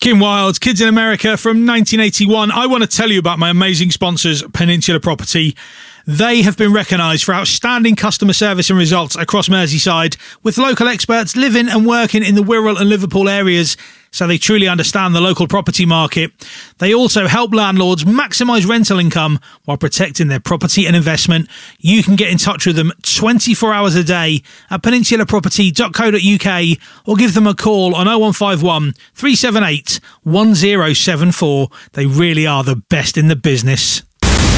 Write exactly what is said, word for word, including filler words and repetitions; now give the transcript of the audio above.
Kim Wilde, Kids in America from nineteen eighty-one. I want to tell you about my amazing sponsors, Peninsula Property. They have been recognised for outstanding customer service and results across Merseyside, with local experts living and working in the Wirral and Liverpool areas, so they truly understand the local property market. They also help landlords maximise rental income while protecting their property and investment. You can get in touch with them twenty-four hours a day at peninsula property dot co dot uk or give them a call on oh one five one, three seven eight, one oh seven four. They really are the best in the business.